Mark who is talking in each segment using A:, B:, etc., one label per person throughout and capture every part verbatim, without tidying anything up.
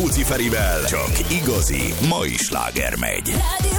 A: Puci Ferivel csak igazi mai sláger megy.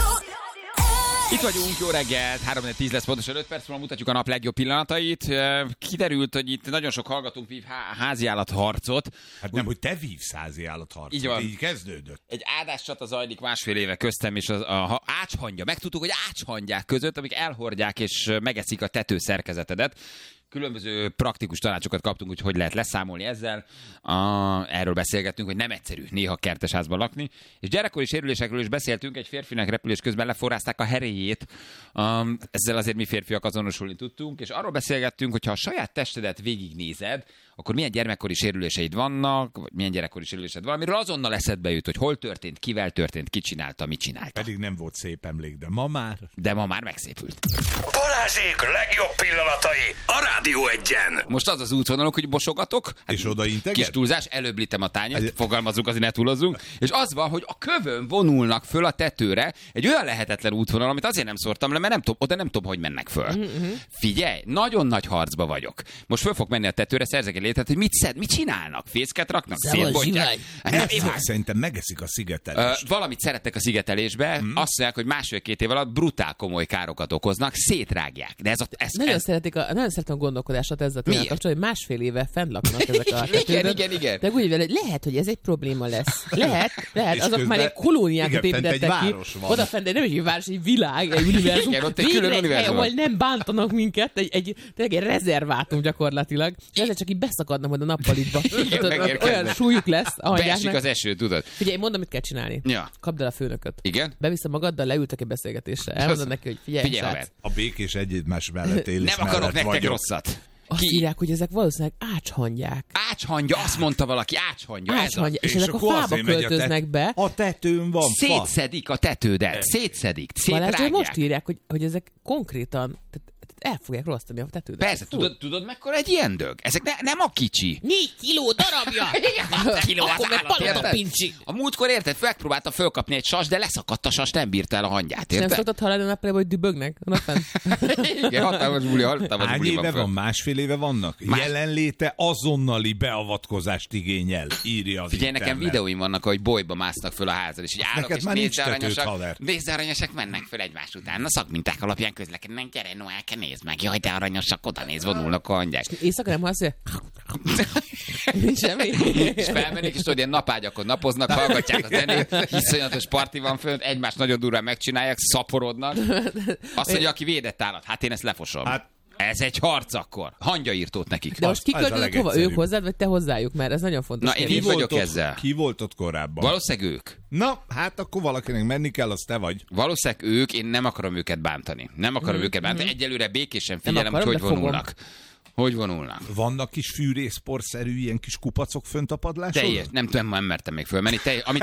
B: Itt vagyunk, jó reggelt, három tíz lesz pontosan öt perc, múlva mutatjuk a nap legjobb pillanatait. Kiderült, hogy itt nagyon sok hallgatónk vív há- háziállatharcot.
C: Hát nem, hogy te vívsz háziállatharcot, így, így kezdődött.
B: Egy áldáscsata zajlik másfél éve köztem és az, a, a ácshangya. Megtudtuk, hogy ácshangyák között, amik elhordják és megeszik a tetőszerkezetedet. Különböző praktikus tanácsokat kaptunk, hogy hogy lehet leszámolni ezzel. A, erről beszélgettünk, hogy nem egyszerű néha kertesházban lakni. És gyerekkori sérülésekről is beszéltünk, egy férfinek repülés közben leforrázták a heréjét. Um, ezzel azért mi férfiak azonosulni tudtunk. És arról beszélgettünk, hogy ha a saját testedet végignézed, akkor milyen gyermekkori sérüléseid vannak, vagy milyen gyerekkori sérülésed van, amiről azonnal eszedbe jut, hogy hol történt, kivel történt, ki csinálta, mit csinálta.
C: Pedig nem volt szép emlék, de ma már...
B: De ma már megszépült.
A: Balázsék legjobb pillanatai a Rádió Egyen.
B: Most az az útvonalok, hogy bosogatok. Hát
C: és odainteget?
B: Kis túlzás, előbb litem a tányért, egy... fogalmazunk, azért ne túlozzunk. És az van, hogy a kövön vonulnak föl a tetőre egy olyan lehetetlen útvonal, amit azért nem szórtam le, mert nem tudom, oda nem tudom, hogy mennek föl. Mm-hmm. Figyelj, nagyon nagy harcba vagyok. Most föl fog menni a tetőre, szerzek egy létet, hogy mit szed, mit csinálnak? Fészket raknak? Szétbontják?
C: Szerintem megeszik a szigetelést.
B: Uh, valamit szerettek a szigetelésbe, mm. azt mondják, hogy másfél-két év alatt brutál komoly károkat okoznak, szétrágják. De ez a, ez,
D: nagyon,
B: ez...
D: szeretik a, nagyon szeretem a gondolkodását ezzel tényleg kapcsolatban, hogy másfél éve fenn laknak ezek a tetőben.
B: Igen, igen, igen.
D: De úgy vele, lehet, hogy ez egy probléma lesz. Lehet, lehet. Azok közben, már egy kolóniákat építettek ki. Oda fent, de nem egy város, egy világ, egy univerzum.
B: Igen, ott egy külön univerzum.
D: Ahol nem bántanak minket, egy, egy, egy, egy rezervátum gyakorlatilag. És ezzel csak így beszakadnak majd a nappalitba. Olyan súlyuk lesz a hangyáknak.
B: Beesik az eső, tudod.
D: Figyelj, mondom, mit kell csinálni.
B: Ja.
D: Kapd el a főnököt.
B: Igen?
D: Beviszem magaddal, leültek egy beszélgetésre. Elmondod neki, hogy figyelj,
B: figyelj
C: a békés egymás mellett élés
B: nem akarok nektek
C: vagyok.
B: rosszat.
D: Azt
B: Ki?
D: írják, hogy ezek valószínűleg ácshangyak.
B: Ácshangya, azt mondta valaki, ácshangya.
D: Ácshangya, és, és ezek a fába költöznek be.
C: A tetőn van fa.
B: Szétszedik a tetődet, szétszedik, szétrágják.
D: Most írják, hogy, hogy ezek konkrétan tehát, el fogják rossztani a tetődet.
B: Persze, tudod, tudod mekkora egy ilyen dög? Ezek ne, nem a kicsi.
D: Négy kiló darabja!
B: kiló
D: Akkor meg palota pincsi.
B: A múltkor érted, megpróbálta fölkapni egy sas, de leszakadt a sas, nem bírta el a hangyát, érted?
D: Nem szoktad hallani a nappalában, hogy dübögnek?
B: Igen, hatalmas buli, hatalmas
C: Hány
B: buli
C: éve
B: van,
C: van? Másfél éve vannak? Más... Jelenléte azonnali beavatkozást igényel, írja az
B: Figyelj,
C: internet.
B: nekem videóim vannak, hogy bolyba másznak föl a házad, és így állok,
C: neked
B: és
C: már nincs
B: nézzaranyosak, nézzaranyosak mennek föl egymás után. Na szakminták alapján közlekednek, gyere Noelke, nézd meg, jaj, de aranyosak, oda néz, vonulnak a hangyák.
D: Éjszaka nem hasz, hogy nincs semmi.
B: És felmennék, és tudod, ilyen napágyakon napoznak, hallgatják a zenét, iszonyatos parti van fönt, egymást nagyon durván megcsinálják, szaporodnak. Azt mondja, aki védett állat, hát én ezt lefosom. Hát, ez egy harc akkor. Hangyaírtót nekik.
D: De most kiköltözött hova? Ők hozzád, vagy te hozzájuk? Mert ez nagyon fontos.
B: Na, én így vagyok
C: ott,
B: ezzel.
C: Ki volt ott korábban?
B: Valószínűleg ők.
C: Na, hát akkor valakinek menni kell, az te vagy.
B: Valószínűleg ők, én nem akarom őket bántani. Nem akarom mm, őket bántani. Mm. Egyelőre békésen figyelem, akarom, hogy hogy vonulnak. Fogom. Hogy vonulnak?
C: Vannak kis fűrészporszerű ilyen kis kupacok fönt a padláson?
B: Teljes, nem tudom, nem mertem még fölmenni. Teljes, amit